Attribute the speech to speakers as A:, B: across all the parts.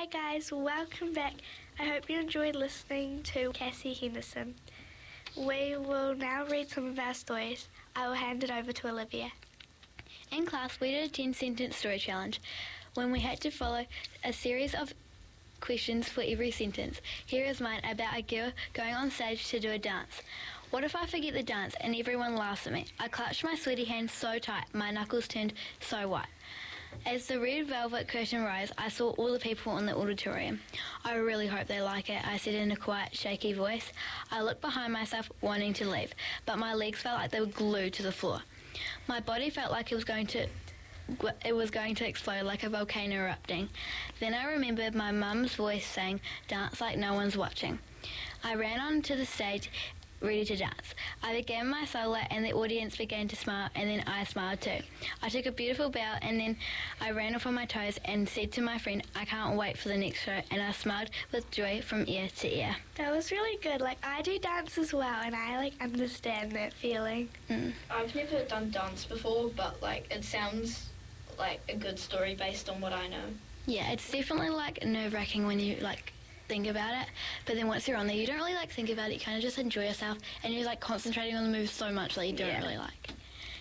A: guys, welcome back. I hope you enjoyed listening to Cassie Henderson. We will now read some of our stories. I will hand it over to Olivia.
B: In class, we did a 10-sentence story challenge when we had to follow a series of questions for every sentence. Here is mine about a girl going on stage to do a dance. What if I forget the dance and everyone laughs at me? I clutched my sweaty hands so tight, my knuckles turned so white. As the red velvet curtain rose, I saw all the people in the auditorium. I really hope they like it, I said in a quiet, shaky voice. I looked behind myself, wanting to leave, but my legs felt like they were glued to the floor. My body felt like it was going to explode like a volcano erupting. Then I remembered my mum's voice saying, "Dance like no one's watching." I ran onto the stage, ready to dance. I began my solo and the audience began to smile, and then I smiled too. I took a beautiful bow and then I ran off on my toes and said to my friend, "I can't wait for the next show," and I smiled with joy from ear to ear.
A: That was really good. I do dance as well, and I understand that feeling.
C: I've never done dance before, but it sounds like a good story based on what I know.
B: Yeah, it's definitely nerve-wracking when you think about it, but then once you're on there you don't really think about it, you kind of just enjoy yourself and you're concentrating on the moves so much that you don't really like.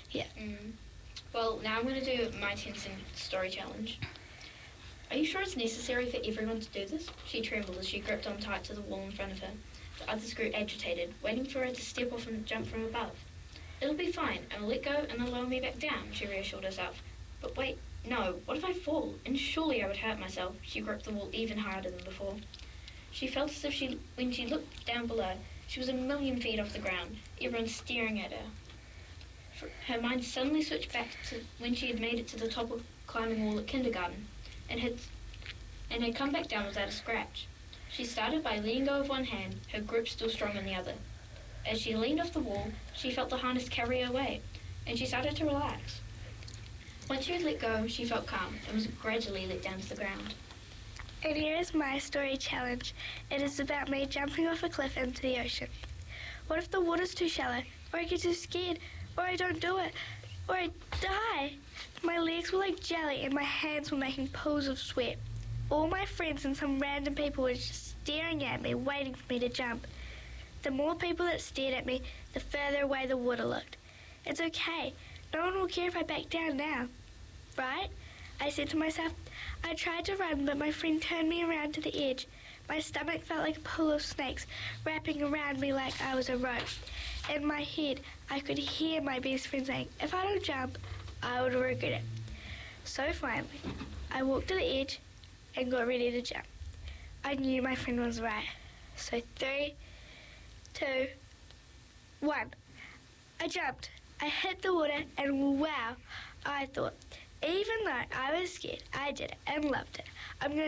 C: Well, now I'm going to do my 10-sentence story challenge. Are you sure it's necessary for everyone to do this? She trembled as she gripped on tight to the wall in front of her. The others grew agitated, waiting for her to step off and jump from above. It'll be fine, and I'll let go and they'll lower me back down, she reassured herself. But wait, no, what if I fall? And surely I would hurt myself. She gripped the wall even harder than before. She felt as if when she looked down below, she was 1,000,000 feet off the ground, everyone staring at her. Her mind suddenly switched back to when she had made it to the top of the climbing wall at kindergarten, and had come back down without a scratch. She started by letting go of one hand, her grip still strong in the other. As she leaned off the wall, she felt the harness carry her weight, and she started to relax. Once she had let go, she felt calm and was gradually let down to the ground.
A: And here is my story challenge. It is about me jumping off a cliff into the ocean. What if the water's too shallow, or I get too scared, or I don't do it, or I die? My legs were like jelly and my hands were making pools of sweat. All my friends and some random people were just staring at me, waiting for me to jump. The more people that stared at me, the further away the water looked. It's okay. No one will care if I back down now. Right? I said to myself. I tried to run, but my friend turned me around to the edge. My stomach felt like a pool of snakes, wrapping around me like I was a rope. In my head, I could hear my best friend saying, "If I don't jump, I would regret it." So finally, I walked to the edge and got ready to jump. I knew my friend was right. So 3, 2, 1. I jumped. I hit the water, and wow, I thought, even though I was scared, I did it and loved it. I'm going